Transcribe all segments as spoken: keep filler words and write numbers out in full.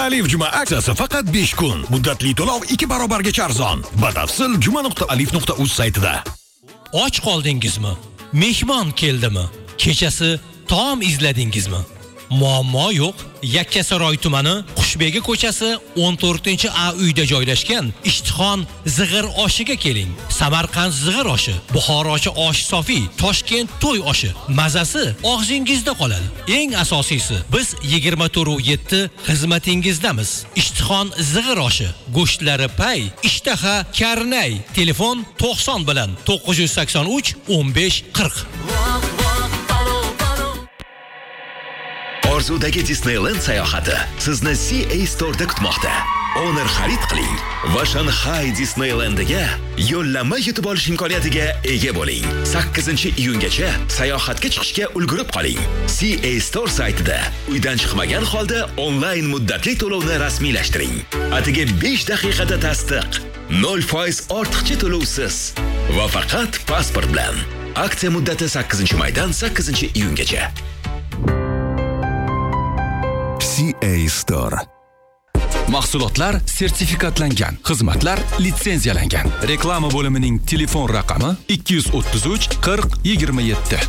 Alif juma aksiyasi faqat besh kun. Muddatli to'lov ikki barobargacha arzon. Batafsil juma nuqta alif nuqta uz saytida. Och qoldingizmi? Mehmon keldimi? Kechasi taom izladingizmi? Muammo yo'q. Yakkasaroy tumani Qushbegi ko'chasi o'n to'rtinchi A uyda joylashgan Ishtixon zig'ir oshiga keling. Samarqand zig'ir oshi, Buxorochi osh sofi, Toshkent to'y oshi. Mazasi og'zingizda qoladi. Eng asosiysi, biz yigirma to'rt yetti xizmatingizdamiz. Ishtixon zig'ir oshi, go'shtlari pay, ishtaha karnay. Telefon to'qson bilan to'qqiz yuz sakson uch o'n besh qirq. Orzudagi Disneyland sayohati sizni C A Store da kutmoqda. Honor xarid qiling va Shanghai Disneylandiga yo'llanma yutib olish imkoniyatiga ega bo'ling. sakkizinchi iyungacha sayohatga chiqishga ulgurib qoling. C A Store saytida uydan chiqmagan holda onlayn muddatli to'lovni rasmiylashtiring. Atiga besh daqiqada tasdiq, nol foiz ortiqcha to'lovsiz va faqat pasport bilan. Aksiya muddati sakkizinchi maydan sakkizinchi iyungacha. C A Store. Mahsulotlar sertifikatlangan, xizmatlar litsenziyalangan. Reklama bo'limining telefon raqami ikki yuz o'ttiz uch qirq yigirma yetti.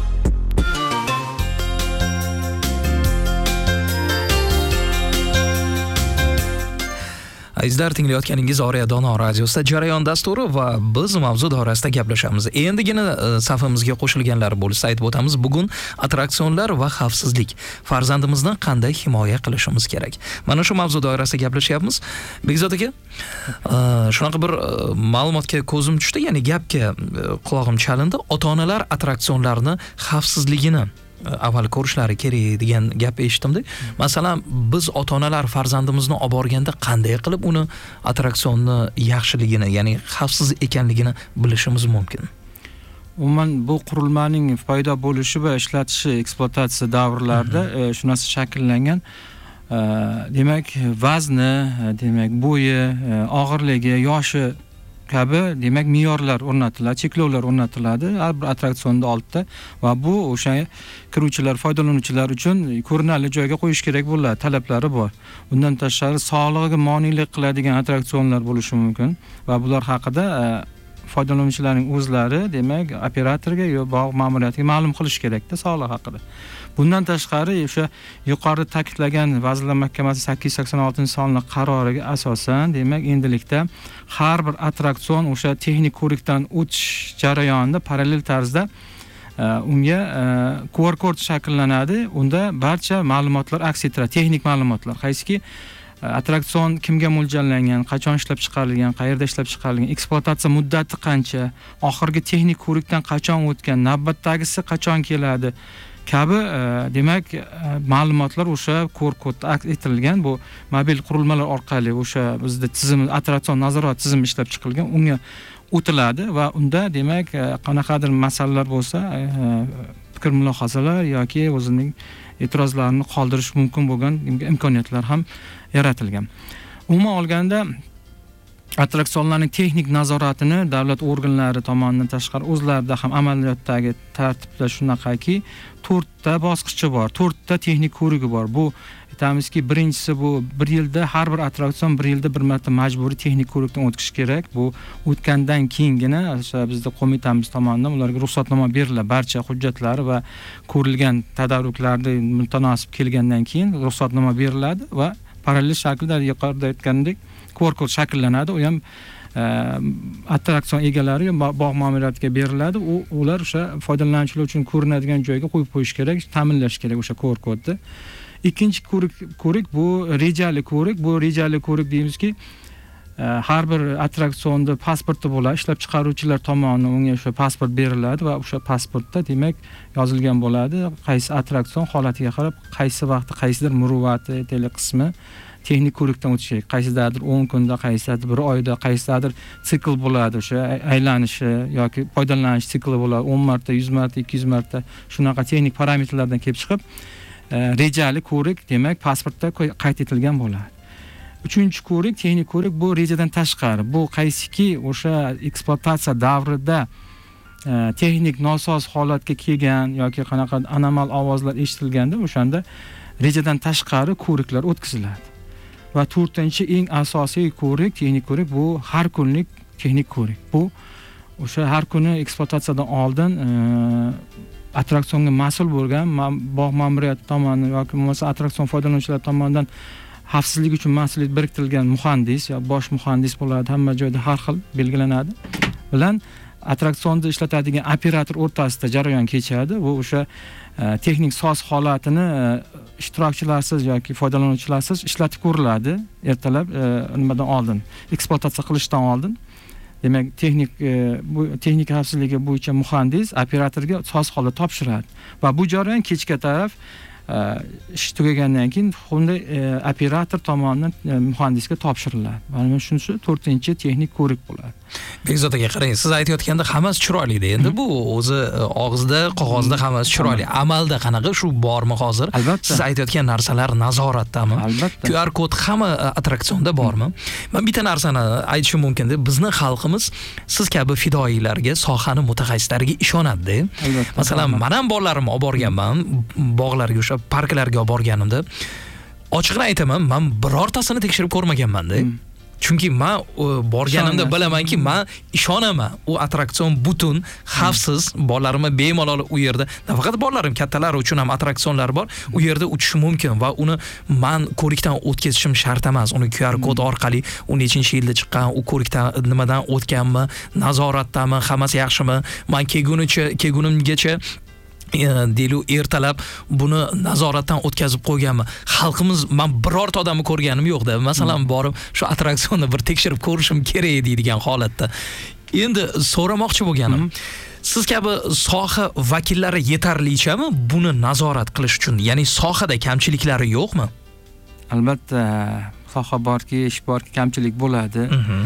Azizlar, tinglayotganingiz Oriya Dono radiosida jarayon dasturi va biz mavzu doirasida gaplashamiz. Endigina safimizga qo'shilganlar bo'lsa aytib o'tamiz. Bugun attraksionlar va xavfsizlik. Farzandimizni qanday himoya qilishimiz kerak? Mana shu mavzu doirasida gaplashyapmiz. Bekzod aka, shunaqa bir ma'lumotga ko'zim tushdi, ya'ni gapga quloqim chalindi. Ota-onalar attraksionlarni xavfsizligini avval ko'rishlari kerak degan gap eshitdim-da. Masalan, biz ota-onalar farzandimizni olib borganda qanday qilib uni attraksionni yaxshiligini, ya'ni xavfsiz ekanligini bilishimiz mumkin? Umuman bu qurilmaning paydo bo'lishi va ishlatishi ekspluatatsiya davrlarida shu narsa shakllangan. Demak, vazni, demak, bo'yi, og'irligi, yoshi kabi demak me'yorlar o'rnatiladi, cheklovlar o'rnatiladi har bir attraksionda oldida va bu o'sha kiruvchilar, foydalanuvchilar uchun ko'rinarli joyga qo'yish kerak bo'ladi, talablari bor. Bundan tashqari sog'lig'iga monelik qiladigan attraksionlar bo'lishi mumkin va bular haqida foydalanuvchilarning o'zlari demak operatorga yo bog' ma'muriyatiga ma'lum qilish kerak-da sog'liq haqida. Bundan tashqari o'sha yuqorida ta'kidlagan Vazirlar Mahkamasi sakkiz yuz sakson oltinchi sonli qaroriga asosan demak endilikda har bir attraksion o'sha texnik ko'rikdan o'tish jarayonida parallel tarzda unga Q R kod shakllanadi. Unda barcha ma'lumotlar aks ettiradi, texnik ma'lumotlar. Qaysiki attraksion kimga mo'ljallangan, qachon ishlab chiqarilgan, qayerda ishlab chiqarilgan, ekspluatatsiya muddati qancha, oxirgi texnik ko'rikdan qachon o'tgan, navbatdagisi qachon keladi kabi demak ma'lumotlar o'sha Q R kodda aks ettirilgan. Bu mobil qurilmalar orqali o'sha bizda tizim, attraksion nazorat tizimi ishlab chiqilgan, unga o'tiladi va unda demak qanaqadir masalalar bo'lsa, fikr mulohazalar yoki o'zining e'tirozlarini qoldirish mumkin bo'lgan imkoniyatlar ham yaratilgan. Umuman olganda attraksionlarning texnik nazoratini davlat organlari tomonidan tashqari o'zlarida ham amaliyotdagi tartibda shunaqaki to'rtta bosqichi bor, to'rtta texnik ko'rigi bor. Bu aytamizki, birinchisi bu bir yilda har bir attraksion bir yilda bir marta majburiy texnik ko'rikdan o'tish kerak. Bu o'tgandan keyingina o'sha bizda qo'mitamiz tomonidan ularga ruxsatnoma beriladi. Barcha hujjatlari va ko'rilgan tadavruklarga mutanosib kelgandan keyin ruxsatnoma beriladi va parallel shaklda yuqorida aytgandek Q R kod shakllanadi. U ham attraksion egalari bog' ma'muriyatiga beriladi. U ular o'sha foydalanuvchilar uchun ko'rinadigan joyga qo'yib qo'yish kerak, ta'minlash kerak o'sha Q R kodni. Ikkinchi ko'rik ko'rik bu rejali ko'rik. Bu rejali ko'rik deymizki, har bir attraksionda pasporti bo'ladi. Ishlab chiqaruvchilar tomonidan unga o'sha pasport beriladi va o'sha pasportda demak yozilgan bo'ladi. Qaysi attraksion holatiga qarab, qaysi vaqtda qaysidir muruvvati, tele qismi texnik ko'rikdan o'tishi kerak. Qaysidadir o'n kunda, qaysidadir bir oyda, qaysidadir sikl bo'ladi, o'sha aylanishi yoki foydalanish sikli bo'ladi. o'n marta, yuz marta, ikki yuz marta shunaqa texnik parametrlardan kelib chiqib, rejali ko'rik demak pasportda qayd etilgan bo'ladi. Uchinchi ko'rik, texnik ko'rik bu rejadan tashqari. Bu qaysiki o'sha ekspluatatsiya davrida texnik nosoz holatga kelgan yoki qanaqa anomal ovozlar eshitilganda o'shanda rejadan tashqari ko'riklar o'tkaziladi. va to'rtinchi eng asosiy ko'rik, texnik ko'rik bu har kunlik texnik ko'rik. Bu o'sha har kuni ekspluatatsiyadan oldin attraksionga mas'ul bo'lgan bog' ma'muriyati tomonidan yoki bo'lmasa attraksion foydalanuvchilari tomonidan xavfsizlik uchun mas'uliyat biriktirilgan muhandis yo bosh muhandis bo'ladi, hamma joyda har xil belgilanadi. Bilan attraksionni ishlatadigan operator o'rtasida jarayon kechadi. Bu o'sha texnik soz holatini ishtirokchilarsiz yoki foydalanuvchilarsiz ishlatib ko'riladi ertalab nimadan oldin, ekspluatatsiya qilishdan oldin. Demak, texnik bu texnik xavfsizligi bo'yicha muhandis operatorga soz holda topshiradi va bu jarayon kechga taraf ish tugagandan keyin bunday operator tomonidan muhandisga topshiriladi. Mana shunisi to'rtinchi texnik ko'rik bo'ladi. Bekzod aka, qarang, siz aytayotganda hammasi chiroyli-da. Endi bu o'zi og'izda, qog'ozda hammasi chiroyli. Amalda qanaqa, shu bormi hozir? Albatta. Siz aytayotgan narsalar nazoratdami? Albatta. Q R kod hamma attraksionda bormi? Men bitta narsani aytishim mumkin-da. Bizning xalqimiz siz kabi fidoyilarga, sohani mutaxassislariga ishonadi-da. Albatta. Masalan, men ham bolalarimni olib borganman, bog'larga, o'sha parklarga olib borganimda, ochiqni aytaman, men birortasini tekshirib ko'rmaganman-da. Chunki men borganimda bilamanki, men ishonaman. U attraksion butun, xavfsiz, bolalarimni bemalol u yerda, nafaqat bolalarim, kattalar uchun ham attraksionlar bor. U yerda uchish mumkin va uni men ko'rikdan o'tkazishim shart emas. Uni Q R kod orqali, u nechinchi yilda chiqqan, u ko'rikdan nimadan o'tganmi, nazoratdami, hammasi yaxshimi? Men kelgunicha, kelgunimgacha delu ertalab buni nazoratdan o'tkazib qo'yganman. Xalqimiz, men birorta odamni ko'rganim yo'q-da. Masalan, borib shu attraksionni bir tekshirib ko'rishim kerak deydigan holatda. Endi so'ramoqchi bo'lganim, siz kabi soha vakillari yetarlichami buni nazorat qilish uchun? Ya'ni sohada kamchiliklari yo'qmi? Albatta, soha borki, ish borki, kamchilik bo'ladi.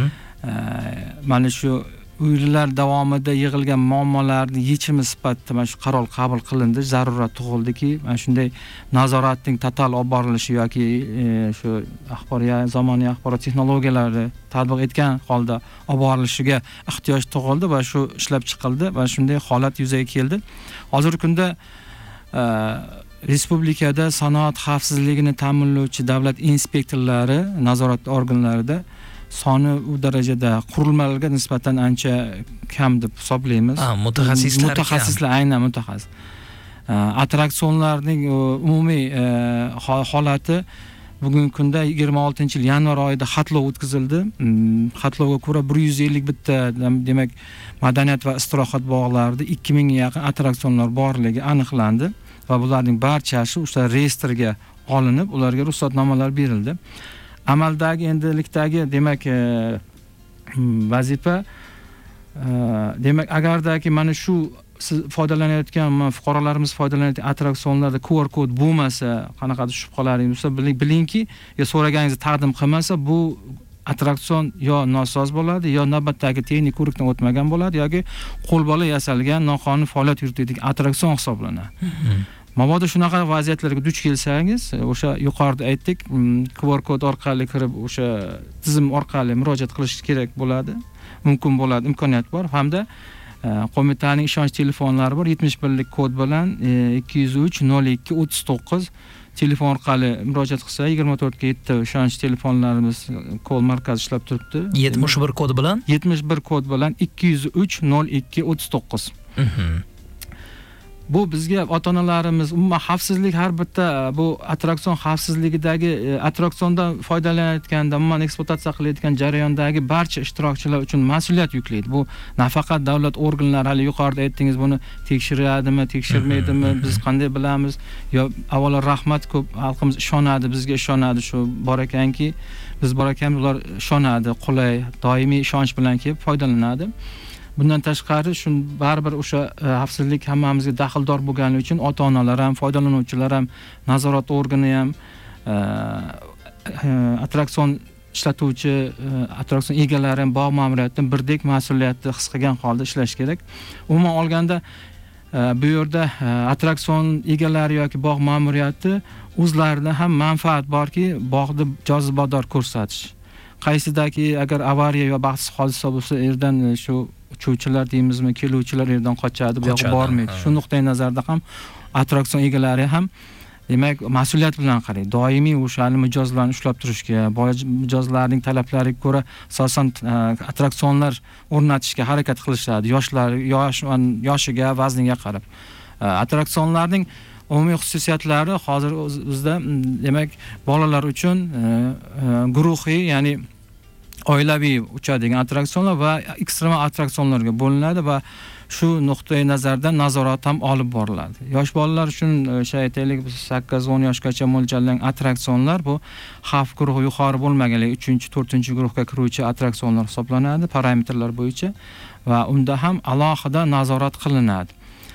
Mana shu uylar davomida yig'ilgan muammolarni yechimi sifatida mana shu qaror qabul qilindi, zarurat tug'ildiki, mana shunday nazoratning total olib borilishi yoki shu axborot zamoniy axborot texnologiyalari tatbiq etgan holda olib borilishiga ehtiyoj tug'ildi va shu ishlab chiqildi va shunday holat yuzaga keldi. Hozirgi kunda respublikada sanoat xavfsizligini ta'minlovchi davlat inspektorlari, nazorat organlarida soni u darajada qurilmalarga nisbatan ancha kam deb hisoblaymiz. Ha, mutaxassislar, mutaxassislar aynan mutaxassis. Attraksionlarning umumiy holati bugungi kunda yigirma oltinchi yil yanvar oyida xatlov o'tkazildi. Xatlovga ko'ra bir yuz ellik bitta, demak, madaniyat va istirohat bog'larida ikki mingga yaqin attraksionlar borligi aniqlandi va bularning barchasi o'sha reyestrga olinib, ularga ruxsatnomalar berildi. Amaldagi endilikdagi demak vazifa, demak agardagi mana shu siz foydalanayotgan, fuqarolarimiz foydalanayotgan attraksionlarda Q R kod bo'lmasa, qanaqadir shubhalaringiz bo'lsa, bilingki, yo so'raganingizni taqdim qilmasa, bu attraksion yo nosoz bo'ladi, yo navbatdagi texnik ko'rikdan o'tmagan bo'ladi yoki qo'lbola yasalgan noqonuniy faoliyat yuritadigan attraksion hisoblanadi. Mabodo shunaqa vaziyatlarga duch kelsangiz, o'sha yuqorida aytdik, Q R kod orqali kirib, o'sha tizim orqali murojaat qilish kerak bo'ladi. Mumkin bo'ladi, imkoniyat bor. Hamda qo'mitaning ishonch telefonlari bor, yetmish birlik kod bilan ikki yuz uch nol ikki o'ttiz to'qqiz telefon orqali murojaat qilsa, yigirma to'rt ga yetti ishonch telefonlarimiz kol markazi ishlab turibdi. yetmish bir kod bilan yetmish bir kod bilan ikki yuz uch nol ikki o'ttiz to'qqiz. Bu bizga ota-onalarimiz umuman xavfsizlik, har bitta bu attraksion xavfsizligidagi attraksiondan foydalanayotganda, umuman ekspluatatsiya qilayotgan jarayondagi barcha ishtirokchilar uchun mas'uliyat yuklaydi. Bu nafaqat davlat organlari, hali yuqorida aytdingiz, buni tekshiradimi, tekshirmaydimi, biz qanday bilamiz? Yo, avvalo rahmat, ko'p xalqimiz ishonadi, bizga ishonadi, shu bor ekanki, biz bor ekanmiz, ular ishonadi, qulay, doimiy ishonch bilan kelib foydalanadi. Bundan tashqari, shun baribir o'sha xavfsizlik hammamizga daxldor bo'lgani uchun ota-onalar ham, foydalanuvchilar ham, nazorat organi ham, attraksion ishlatuvchi, attraksion egalari ham, bog' ma'muriyatidan birdek mas'uliyatni his qilgan holda ishlash kerak. Umuman olganda, bu yerda attraksion egalari yoki bog' ma'muriyati o'zlarida ham manfaat borki, bog'ni jozibador ko'rsatish. Qaysidagi agar avariya yo baxtsiz hodisa bo'lsa, yerdan shu uchuvchilar deymizmi, keluvchilar yerdan qochadi, bu yoqqa bormaydi. Shu nuqtai nazarda ham attraksion egalari ham demak mas'uliyat bilan qarang. Doimiy o'sha mijozlarni ushlab turishga, mijozlarning talablariga ko'ra asosan attraksionlar o'rnatishga harakat qilishadi. Yoshlar, yosh yoshiga, vazniga qarab. Attraksionlarning umumiy xususiyatlari hozir bizda demak bolalar uchun guruhiy, ya'ni oilaviy uchadigan attraksionlar va ekstremal attraksionlarga bo'linadi va shu nuqtai nazardan nazorat ham olib boriladi. Yosh bolalar uchun o'sha aytaylik sakkiz o'n yoshgacha mo'ljallangan attraksionlar bu xavf guruhi yuqori bo'lmaganlar uchinchi to'rtinchi guruhga kiruvchi attraksionlar hisoblanadi parametrlar bo'yicha va unda ham alohida nazorat qilinadi.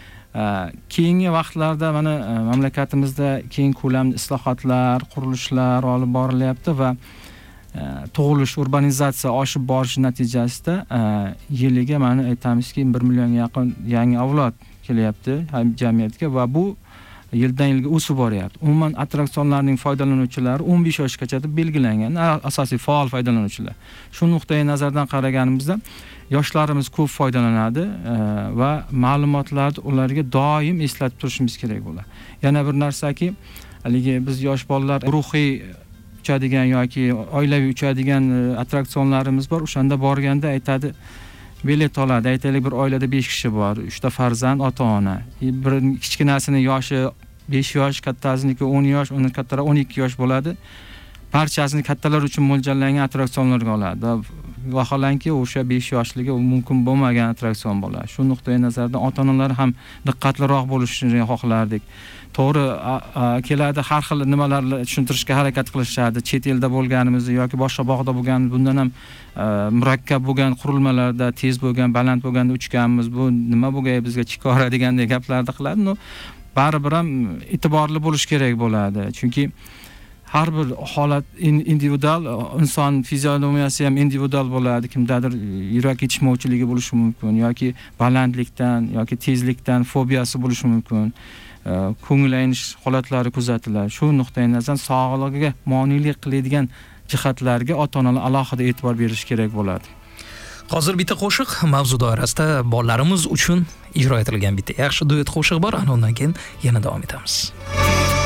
Keyingi vaqtlarda mana mamlakatimizda keng ko'lamli islohotlar, qurilishlar olib borilyapti va tug'ilish, urbanizatsiya oshib borishi natijasida yiliga mana aytamizki bir millionga yaqin yangi avlod kelyapti jamiyatga va bu yildan yilga o'sib boryapti. Umuman attraksionlarning foydalanuvchilari o'n besh yoshgacha deb belgilangan, asosiy faol foydalanuvchilar. Shu nuqtai nazardan qaraganimizda yoshlarimiz ko'p foydalanadi va ma'lumotlarni ularga doim eslatib turishimiz kerak bo'ladi. Yana bir narsaki, haligi biz yosh bolalar ruhiy uchadigan yoki oilaviy uchadigan attraksionlarimiz bor. O'shanda borganda aytadi, bilet oladi. Aytaylik bir oilada besh kishi bor, uchta farzand, ota-ona. Bir kichkinasini yoshi besh yosh, kattasiniki o'n yosh, uni kattalar o'n ikki yosh bo'ladi. Barchasini kattalar uchun mo'ljallangan attraksionlarga oladi. Vaholanki o'sha besh yoshligi mumkin bo'lmagan attraksion bo'ladi. Shu nuqtai nazardan ota-onalar ham diqqatliroq bo'lishini xohlardik. To'g'ri, keladi har xil nimalarni tushuntirishga harakat qilishadi. Chet elda bo'lganimizni yoki boshqa bog'da bo'lganimiz, bundan ham murakkab bo'lgan qurilmalarda, tez bo'lgan, baland bo'lganda uchganmiz. Bu nima bo'lgay bizga chikora degandek gaplarni qiladi. No, baribir ham e'tiborli bo'lish kerak bo'ladi. Chunki har bir holat individual, inson fizionomiyasi ham individual bo'ladi. Kimdadir yurak yetishmovchiligi bo'lishi mumkin yoki balandlikdan yoki tezlikdan fobiyasi bo'lishi mumkin. Ko'ngil aynish holatlari kuzatiladi. Shu nuqtai nazardan sog'lig'iga monelik qiladigan jihatlarga ota-onalar alohida e'tibor berish kerak bo'ladi. Hozir bitta qo'shiq mavzu doirasida bolalarimiz uchun ijro etilgan bitta yaxshi duet qo'shiq bor. Ana undan keyin yana davom etamiz.